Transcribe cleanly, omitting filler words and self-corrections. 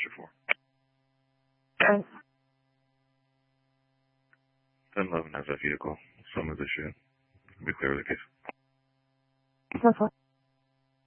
for? 1011 has that vehicle. Some of the shit. Be clear with the case. 10-4.